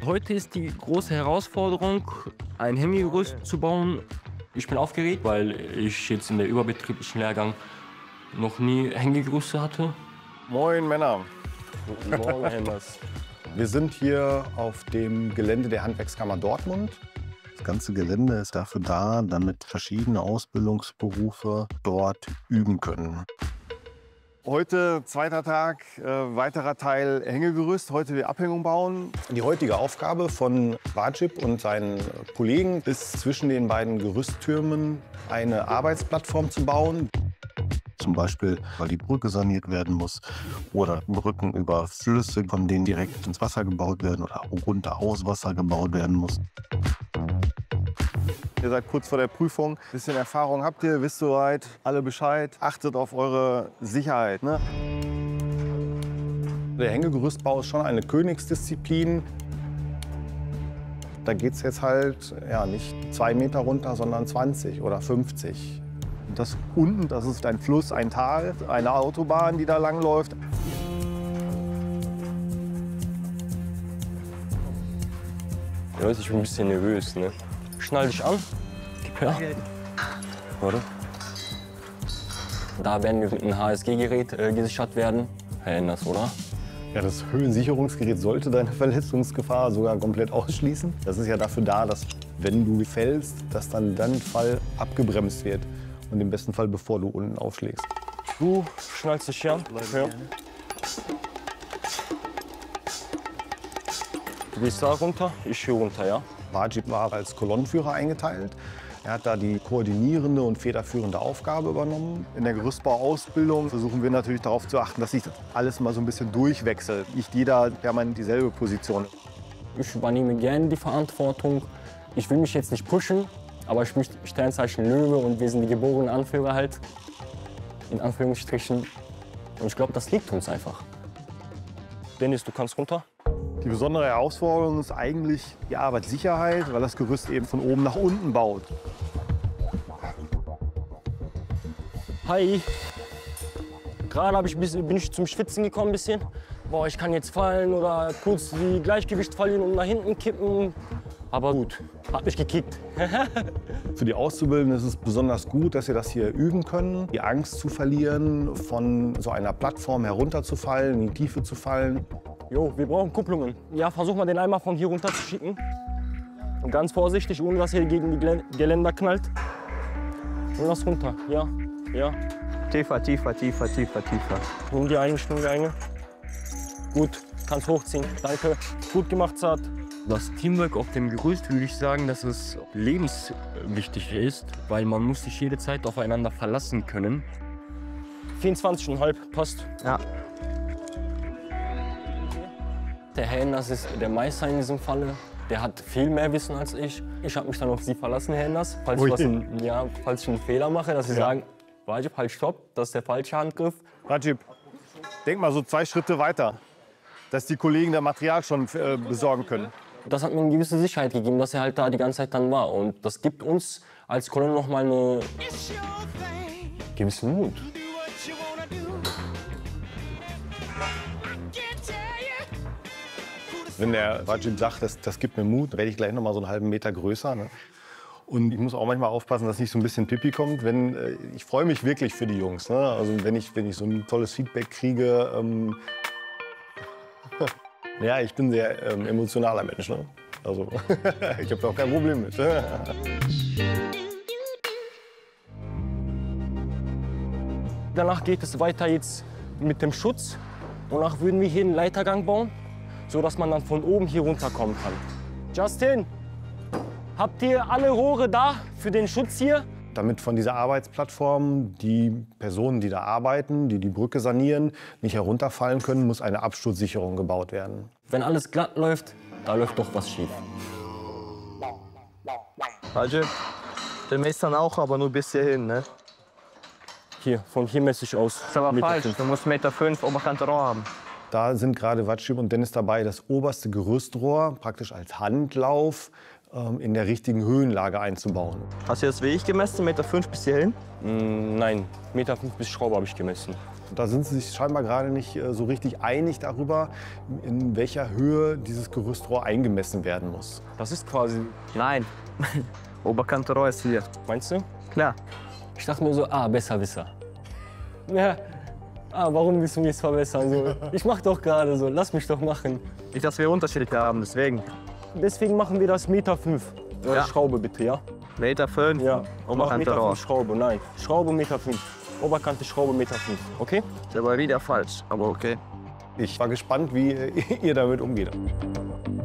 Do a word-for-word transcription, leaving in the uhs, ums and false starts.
Heute ist die große Herausforderung, ein Hängegerüst zu bauen. Ich bin aufgeregt, weil ich jetzt in der überbetrieblichen Lehrgang noch nie Hängegerüste hatte. Moin Männer. Guten Morgen, Helmers. Wir sind hier auf dem Gelände der Handwerkskammer Dortmund. Das ganze Gelände ist dafür da, damit verschiedene Ausbildungsberufe dort üben können. Heute zweiter Tag, äh, weiterer Teil Hängegerüst. Heute die Abhängung bauen. Die heutige Aufgabe von Wajib und seinen Kollegen ist, zwischen den beiden Gerüsttürmen eine Arbeitsplattform zu bauen. Zum Beispiel, weil die Brücke saniert werden muss oder Brücken über Flüsse, von denen direkt ins Wasser gebaut werden oder runter aus Wasser gebaut werden muss. Ihr seid kurz vor der Prüfung. Ein bisschen Erfahrung habt ihr, wisst soweit, alle Bescheid. Achtet auf eure Sicherheit. Ne? Der Hängegerüstbau ist schon eine Königsdisziplin. Da geht es jetzt halt ja, nicht zwei Meter runter, sondern zwanzig oder fünfzig. Das unten, das ist ein Fluss, ein Tal, eine Autobahn, die da lang läuft. Ja, ich bin ein bisschen nervös, ne? Schnall dich an. Gib her. Warte. Da werden wir mit einem H S G-Gerät äh, gesichert werden. Herr Enders, oder? Ja, das Höhensicherungsgerät sollte deine Verletzungsgefahr sogar komplett ausschließen. Das ist ja dafür da, dass, wenn du fällst, dass dann dann Fall abgebremst wird. Und im besten Fall, bevor du unten aufschlägst. Du schnallst dich hier an. Ja. Du gehst da runter, ich hier runter, ja? Wajib war als Kolonnenführer eingeteilt. Er hat da die koordinierende und federführende Aufgabe übernommen. In der Gerüstbauausbildung versuchen wir natürlich darauf zu achten, dass sich das alles mal so ein bisschen durchwechselt. Nicht jeder permanent dieselbe Position. Ich übernehme gerne die Verantwortung. Ich will mich jetzt nicht pushen, aber ich bin Sternzeichen Löwe und wir sind die geborenen Anführer halt. In Anführungsstrichen. Und ich glaube, das liegt uns einfach. Dennis, du kannst runter. Die besondere Herausforderung ist eigentlich die Arbeitssicherheit, weil das Gerüst eben von oben nach unten baut. Hi. Gerade hab ich ein bisschen, bin ich zum Schwitzen gekommen ein bisschen. Boah, ich kann jetzt fallen oder kurz die Gleichgewicht verlieren und nach hinten kippen. Aber gut, hat mich gekickt. Für die Auszubildenden ist es besonders gut, dass sie das hier üben können. Die Angst zu verlieren, von so einer Plattform herunterzufallen, in die Tiefe zu fallen. Jo, wir brauchen Kupplungen. Ja, versuch mal den Eimer von hier runter zu schicken. Und ganz vorsichtig, ohne dass er gegen die Geländer knallt. Und lass runter, ja, ja. Tiefer, tiefer, tiefer, tiefer, tiefer. Nimm die eine, nimm die eine. Gut, kannst hochziehen, danke. Gut gemacht, Zart. Das Teamwork auf dem Gerüst würde ich sagen, dass es lebenswichtig ist, weil man muss sich jede Zeit aufeinander verlassen können. vierundzwanzig Komma fünf passt. Ja. Der Herr Enders ist der Meister in diesem Falle. Der hat viel mehr Wissen als ich. Ich habe mich dann auf Sie verlassen, Herr Enders. Falls ich, was in, ja, falls ich einen Fehler mache, dass Sie ja. sagen, Wajib, halt stopp, das ist der falsche Handgriff. Wajib, denk mal so zwei Schritte weiter, dass die Kollegen das Material schon äh, besorgen können. Das hat mir eine gewisse Sicherheit gegeben, dass er halt da die ganze Zeit dann war. Und das gibt uns als Kolonne noch mal eine gewissen Mut. Wenn der Wajib sagt, das, das gibt mir Mut, werde ich gleich noch mal so einen halben Meter größer. Ne? Und ich muss auch manchmal aufpassen, dass nicht so ein bisschen Pipi kommt. Wenn, äh, ich freue mich wirklich für die Jungs. Ne? Also wenn ich, wenn ich so ein tolles Feedback kriege. Ähm ja, ich bin ein sehr ähm, emotionaler Mensch. Ne? Also ich habe da auch kein Problem mit. Danach geht es weiter jetzt mit dem Schutz. Danach würden wir hier einen Leitergang bauen, sodass man dann von oben hier runterkommen kann. Justin, habt ihr alle Rohre da für den Schutz hier? Damit von dieser Arbeitsplattform die Personen, die da arbeiten, die die Brücke sanieren, nicht herunterfallen können, muss eine Absturzsicherung gebaut werden. Wenn alles glatt läuft, da läuft doch was schief. Wajib, der misst dann auch, aber nur bis hierhin, ne? Hier, von hier messe ich aus. Das ist aber falsch, du musst Meter fünf oberkante Rohr haben. Da sind gerade Wajib und Dennis dabei, das oberste Gerüstrohr praktisch als Handlauf ähm, in der richtigen Höhenlage einzubauen. Hast du jetzt wie ich gemessen, Meter fünf bis hierhin? Mm, nein, Meter fünf bis Schraube habe ich gemessen. Da sind sie sich scheinbar gerade nicht äh, so richtig einig darüber, in welcher Höhe dieses Gerüstrohr eingemessen werden muss. Das ist quasi, Nein. Oberkante Rohr ist hier. meinst du? Klar. Ich dachte mir so, ah, Besserwisser. Ja, ah, warum willst du mich jetzt verbessern? So, ich mach doch gerade so, lass mich doch machen. Nicht, dass wir unterschiedliche haben, deswegen. Deswegen machen wir das Meter fünf. Äh, Ja. Schraube bitte, ja? Meter fünf. Ja. Mach Oberkante Meter Rohr. fünf Schraube, nein. Schraube Meter fünf. Oberkante Schraube Meter fünf, okay? Der war wieder falsch, aber okay. Ich war gespannt, wie äh, ihr damit umgeht.